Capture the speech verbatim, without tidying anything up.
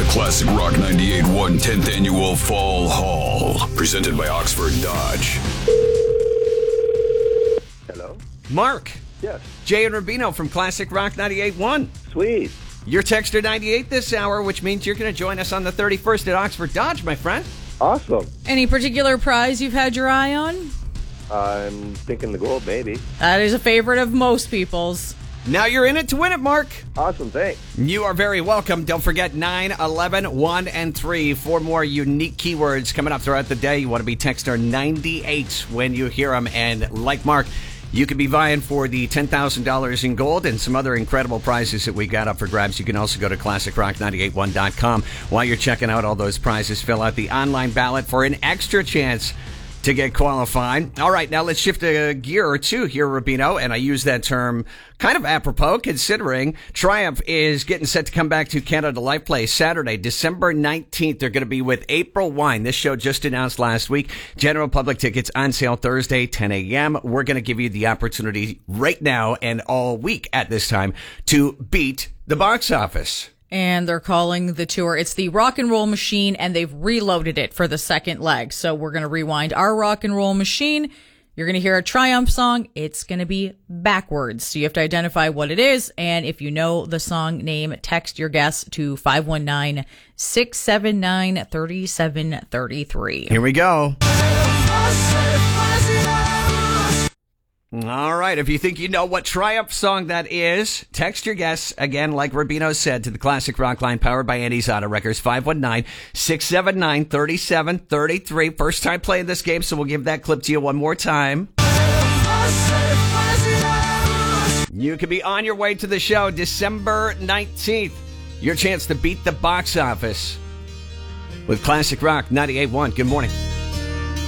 Classic Rock ninety-eight point one tenth Annual Fall Haul. Presented by Oxford Dodge. Hello? Mark. Yes. Jay and Rubino from Classic Rock ninety-eight point one. Sweet. You're Texter ninety-eight this hour, which means you're going to join us on the thirty-first at Oxford Dodge, my friend. Awesome. Any particular prize you've had your eye on? I'm thinking the gold, maybe. That is a favorite of most people's. Now you're in it to win it, Mark. Awesome, thanks. You are very welcome. Don't forget nine, eleven, one, and three. Four more unique keywords coming up throughout the day. You want to be Texter ninety-eight when you hear them. And like Mark, you could be vying for the ten thousand dollars in gold and some other incredible prizes that we got up for grabs. You can also go to classic rock ninety-eight one dot com. While you're checking out all those prizes, fill out the online ballot for an extra chance to get qualified. All right, now let's shift a gear or two here, Rubino, and I use that term kind of apropos, considering Triumph is getting set to come back to Canada Life Place Saturday, December nineteenth. They're going to be with April Wine. This show just announced last week. General public tickets on sale Thursday, ten a.m. We're going to give you the opportunity right now and all week at this time to beat the box office. And they're calling the tour, it's the Rock and Roll Machine, and they've reloaded it for the second leg. So we're going to rewind our Rock and Roll Machine. You're going to hear a Triumph song. It's going to be backwards. So you have to identify what it is. And if you know the song name, text your guess to five one nine, six seven nine, three seven three three. Here we go. All right, if you think you know what Triumph song that is, text your guess, again, like Rubino said, to the Classic Rock line powered by Andy's Auto Records, five one nine, six seven nine, three seven three three. First time playing this game, so we'll give that clip to you one more time. You could be on your way to the show December nineteenth. Your chance to beat the box office with Classic Rock ninety-eight point one. Good morning.